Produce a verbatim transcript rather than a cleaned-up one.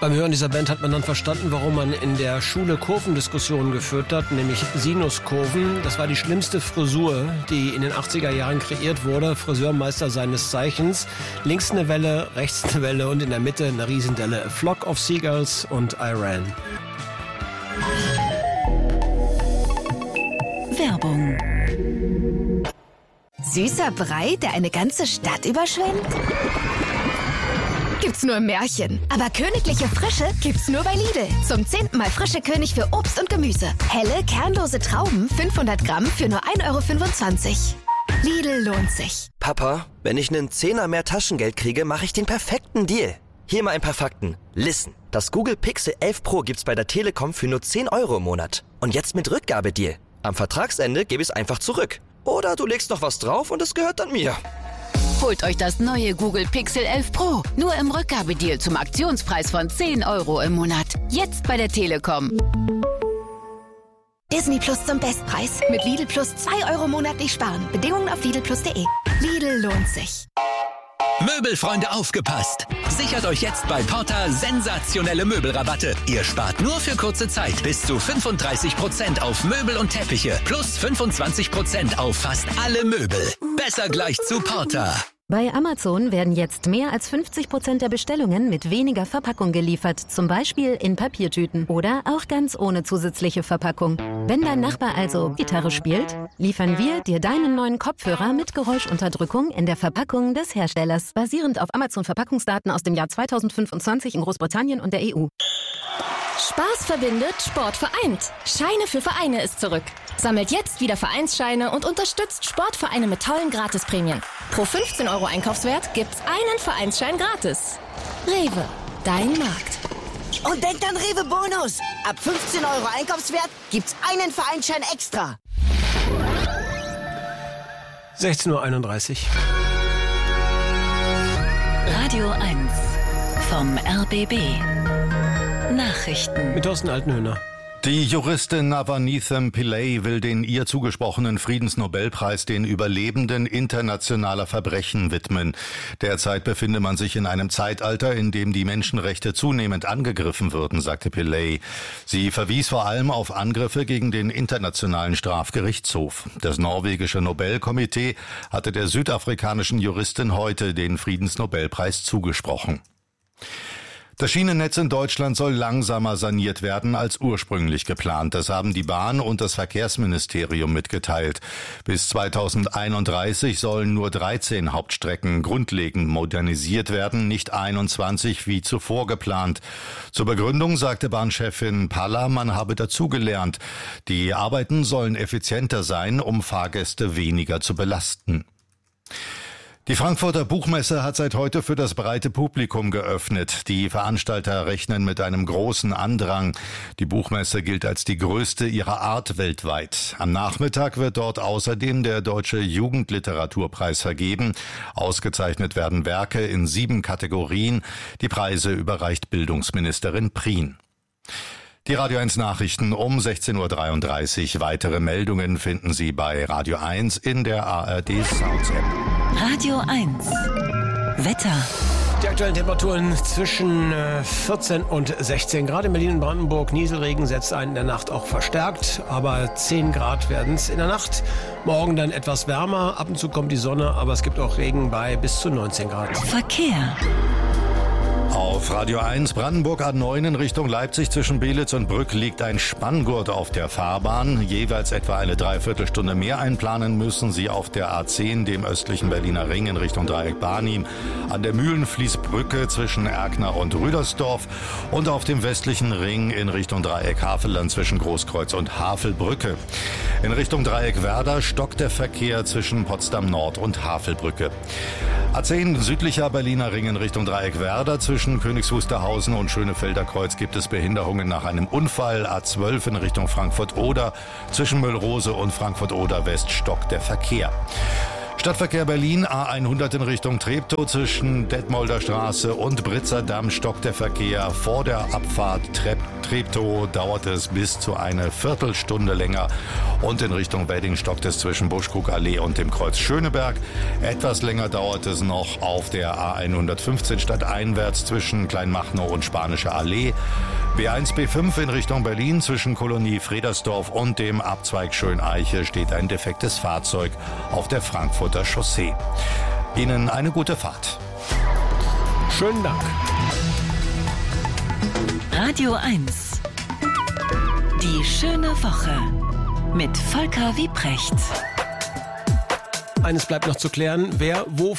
Beim Hören dieser Band hat man dann verstanden, warum man in der Schule Kurvendiskussionen geführt hat, nämlich Sinuskurven. Das war die schlimmste Frisur, die in den achtziger Jahren kreiert wurde. Friseurmeister seines Zeichens. Links eine Welle, rechts eine Welle und in der Mitte eine Riesendelle. A Flock of Seagulls und I Ran. Werbung. Süßer Brei, der eine ganze Stadt überschwemmt? Gibt's nur im Märchen. Aber königliche Frische gibt's nur bei Lidl. Zum zehnten Mal frische König für Obst und Gemüse. Helle, kernlose Trauben, fünfhundert Gramm für nur ein Euro fünfundzwanzig. Lidl lohnt sich. Papa, wenn ich einen Zehner mehr Taschengeld kriege, mache ich den perfekten Deal. Hier mal ein paar Fakten. Listen. Das Google Pixel elf Pro gibt's bei der Telekom für nur zehn Euro im Monat. Und jetzt mit Rückgabedeal. Am Vertragsende gebe ich es einfach zurück. Oder du legst noch was drauf und es gehört dann mir. Holt euch das neue Google Pixel elf Pro. Nur im Rückgabedeal zum Aktionspreis von zehn Euro im Monat. Jetzt bei der Telekom. Disney Plus zum Bestpreis. Mit Lidl Plus zwei Euro monatlich sparen. Bedingungen auf Lidl Plus punkt de. Lidl lohnt sich. Möbelfreunde, aufgepasst! Sichert euch jetzt bei Porta sensationelle Möbelrabatte. Ihr spart nur für kurze Zeit bis zu fünfunddreißig Prozent auf Möbel und Teppiche plus fünfundzwanzig Prozent auf fast alle Möbel. Besser gleich zu Porta. Bei Amazon werden jetzt mehr als fünfzig Prozent der Bestellungen mit weniger Verpackung geliefert, zum Beispiel in Papiertüten oder auch ganz ohne zusätzliche Verpackung. Wenn dein Nachbar also Gitarre spielt, liefern wir dir deinen neuen Kopfhörer mit Geräuschunterdrückung in der Verpackung des Herstellers, basierend auf Amazon-Verpackungsdaten aus dem Jahr zweitausendfünfundzwanzig in Großbritannien und der E U. Spaß verbindet, Sport vereint. Scheine für Vereine ist zurück. Sammelt jetzt wieder Vereinsscheine und unterstützt Sportvereine mit tollen Gratisprämien. Pro fünfzehn Euro Einkaufswert gibt's einen Vereinsschein gratis. Rewe, dein Markt. Und denkt an Rewe Bonus. Ab fünfzehn Euro Einkaufswert gibt's einen Vereinsschein extra. sechzehn Uhr einunddreißig. Radio eins vom R B B. Nachrichten. Mit Thorsten Altenhöhner. Die Juristin Navaneetham Pillay will den ihr zugesprochenen Friedensnobelpreis den Überlebenden internationaler Verbrechen widmen. Derzeit befinde man sich in einem Zeitalter, in dem die Menschenrechte zunehmend angegriffen würden, sagte Pillay. Sie verwies vor allem auf Angriffe gegen den Internationalen Strafgerichtshof. Das norwegische Nobelkomitee hatte der südafrikanischen Juristin heute den Friedensnobelpreis zugesprochen. Das Schienennetz in Deutschland soll langsamer saniert werden als ursprünglich geplant. Das haben die Bahn und das Verkehrsministerium mitgeteilt. Bis zweitausendeinunddreißig sollen nur dreizehn Hauptstrecken grundlegend modernisiert werden, nicht einundzwanzig wie zuvor geplant. Zur Begründung sagte Bahnchefin Palla, man habe dazugelernt. Die Arbeiten sollen effizienter sein, um Fahrgäste weniger zu belasten. Die Frankfurter Buchmesse hat seit heute für das breite Publikum geöffnet. Die Veranstalter rechnen mit einem großen Andrang. Die Buchmesse gilt als die größte ihrer Art weltweit. Am Nachmittag wird dort außerdem der Deutsche Jugendliteraturpreis vergeben. Ausgezeichnet werden Werke in sieben Kategorien. Die Preise überreicht Bildungsministerin Prien. Die Radio eins Nachrichten um sechzehn Uhr dreiunddreißig. Weitere Meldungen finden Sie bei Radio eins in der A R D Sounds App. Radio eins. Wetter. Die aktuellen Temperaturen zwischen vierzehn und sechzehn Grad in Berlin und Brandenburg. Nieselregen setzt ein in der Nacht auch verstärkt, aber zehn Grad werden es in der Nacht. Morgen dann etwas wärmer, ab und zu kommt die Sonne, aber es gibt auch Regen bei bis zu neunzehn Grad. Verkehr. Auf Radio eins Brandenburg A neun in Richtung Leipzig zwischen Belitz und Brück liegt ein Spanngurt auf der Fahrbahn. Jeweils etwa eine Dreiviertelstunde mehr einplanen müssen Sie auf der A zehn, dem östlichen Berliner Ring in Richtung Dreieck Barnim, an der Mühlenfließbrücke zwischen Erkner und Rüdersdorf und auf dem westlichen Ring in Richtung Dreieck Havelland zwischen Großkreuz und Havelbrücke. In Richtung Dreieck Werder stockt der Verkehr zwischen Potsdam Nord und Havelbrücke. A zehn südlicher Berliner Ring in Richtung Dreieck Werder zwischen Königs Wusterhausen und Schönefelder Kreuz gibt es Behinderungen nach einem Unfall. A zwölf in Richtung Frankfurt-Oder zwischen Müllrose und Frankfurt-Oder West stockt der Verkehr. Stadtverkehr Berlin, A hundert in Richtung Treptow zwischen Detmolder Straße und Britzer Damm stockt der Verkehr. Vor der Abfahrt Trep Treptow dauert es bis zu eine Viertelstunde länger und in Richtung Wedding stockt es zwischen Buschkrug-Allee und dem Kreuz Schöneberg. Etwas länger dauert es noch auf der A hundertfünfzehn stadteinwärts zwischen Kleinmachnow und Spanische Allee. B eins B fünf in Richtung Berlin zwischen Kolonie Fredersdorf und dem Abzweig Schöneiche steht ein defektes Fahrzeug auf der Frankfurter Chaussee. Ihnen eine gute Fahrt. Schönen Dank. Radio eins. Die schöne Woche mit Volker Wiebrecht. Eines bleibt noch zu klären, wer wo